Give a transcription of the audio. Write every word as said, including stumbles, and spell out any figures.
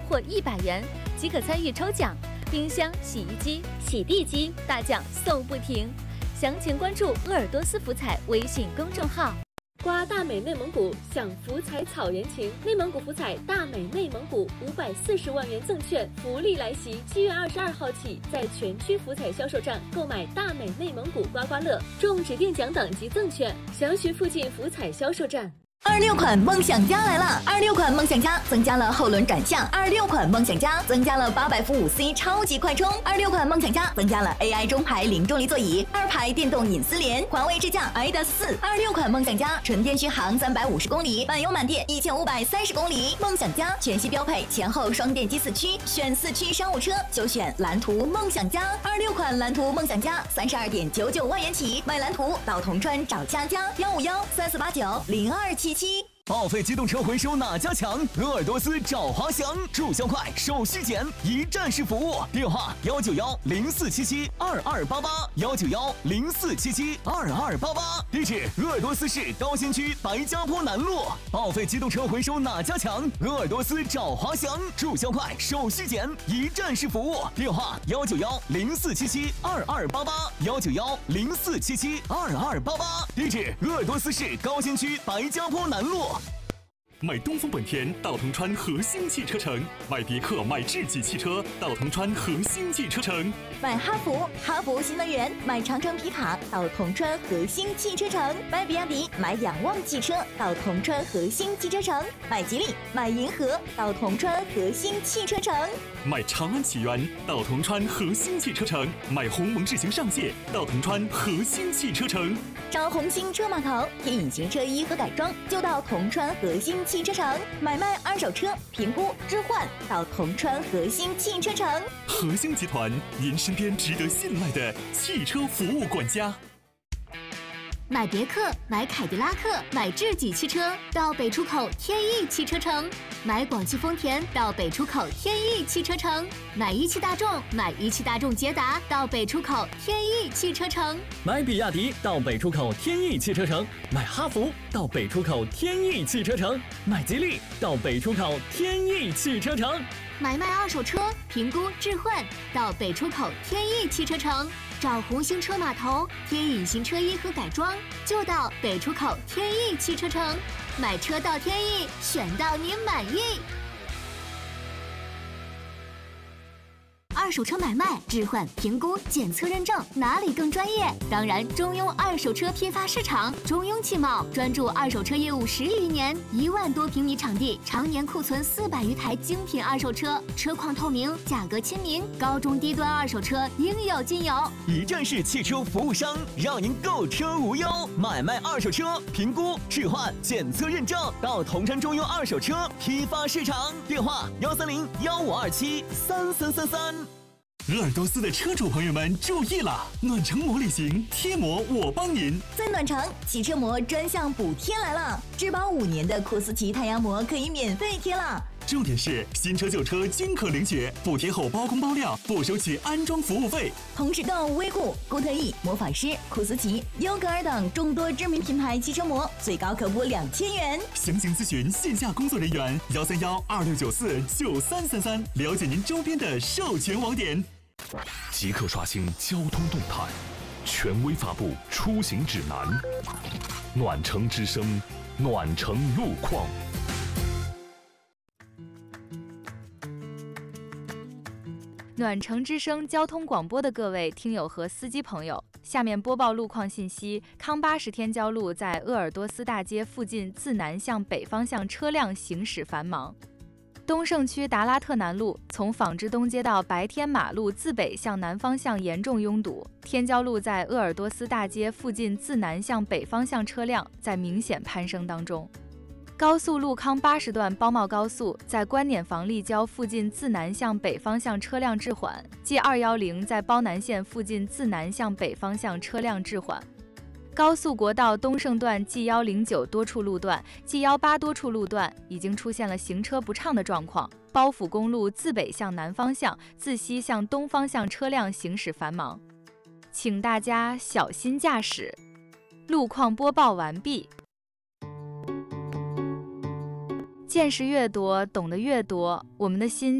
获一百元，即可参与抽奖。冰箱、洗衣机、洗地机大奖送不停。详情关注鄂尔多斯福彩微信公众号。刮大美内蒙古，享福彩草原情。内蒙古福彩大美内蒙古五百四十万元赠券福利来袭，七月二十二号起，在全区福彩销售站购买大美内蒙古刮刮乐，中指定奖等及赠券。详询附近福彩销售站。 二六款梦想家来了！二六款梦想家增加了后轮转向，二六款梦想家增加了八百伏五 C 超级快充，二六款梦想家增加了 A I 中排零重力座椅，二排电动隐私联，华为智驾 i D A S 四。二六款梦想家纯电续航三百五十公里，满油满电一千五百三十公里。梦想家全系标配前后双电机四驱，选四驱商务车就选蓝图梦想家。二六款蓝图梦想家三十二点九九万元起，买蓝图到铜川找佳佳，幺五幺三四八九零二七。 报废机动车回收哪家强？鄂尔多斯找华翔，注销快，手续简，一站式服务。电话：幺九幺零四七七二二八八，幺九幺零四七七二二八八。地址：鄂尔多斯市高新区白家坡南路。报废机动车回收哪家强？鄂尔多斯找华翔，注销快，手续简，一站式服务。电话：幺九幺零四七七二二八八，幺九幺零四七七二二八八。地址：鄂尔多斯市高新区白家坡南路。 买东风本田到铜川核心汽车城，买别克、买智己汽车到铜川核心汽车城， 买哈弗、哈弗新能源、买长城皮卡到铜川核心汽车城，买比亚迪、买仰望汽车到铜川核心汽车城，买吉利、买银河到铜川核心汽车城， 买长安启源到铜川核心汽车城，买鸿蒙智行上界到铜川核心汽车城， 找红星车码头贴隐形车衣和改装就到铜川核心汽车城，买卖二手车评估置换到铜川核心汽车城。 核心集团，您身边值得信赖的汽车服务管家。 买别克、买凯迪拉克、买智己汽车到北出口天翼汽车城，买广汽丰田到北出口天翼汽车城，买一汽大众、买一汽大众捷达到北出口天翼汽车城， 买比亚迪到北出口天翼汽车城，买哈弗到北出口天翼汽车城，买吉利到北出口天翼汽车城， 买卖二手车评估置换到北出口天翼汽车城，找红星车码头贴隐形车衣和改装就到北出口天翼汽车城，买车到天翼，选到您满意。二手车买卖、置换、评估、检测、认证，哪里更专业？当然，中庸二手车批发市场，中庸汽贸专注二手车业务十余年，一万多平米场地，常年库存四百余台精品二手车，车况透明，价格亲民，高中低端二手车应有尽有。 一站式汽车服务商，让您购车无忧。买卖二手车，评估、置换、检测、认证，到铜川中庸二手车批发市场。电话：幺三零幺五二七三三三三。 鄂尔多斯的车主朋友们注意了，暖城膜旅行贴膜我帮您。 在暖城，汽车膜专项补贴来了，质保五年的库斯奇太阳膜可以免费贴了。 重点是新车旧车均可领取，补贴后包工包料，不收取安装服务费。 同时到威固、固特异、魔法师、库斯奇、优格尔等众多知名品牌汽车膜，最高可补两千元。 详情咨询线下工作人员幺三幺二六九四九三三三，了解您周边的授权网点。 即刻刷新交通动态，权威发布出行指南。暖城之声，暖城路况。 暖城之声交通广播的各位听友和司机朋友，下面播报路况信息。康巴十天交路在鄂尔多斯大街附近自南向北方向车辆行驶繁忙。东胜区达拉特南路从纺织东街到白天马路自北向南方向严重拥堵，天交路在鄂尔多斯大街附近自南向北方向车辆在明显攀升当中。高速路康八十段包茂高速在观碾房立交附近自南向北方向车辆滞缓 ，G 二一零在包南线附近自南向北方向车辆滞缓。高速国道东胜段 G 一零九多处路段、G 一八多处路段已经出现了行车不畅的状况。包府公路自北向南方向、自西向东方向车辆行驶繁忙，请大家小心驾驶。路况播报完毕。见识越多，懂得越多，我们的心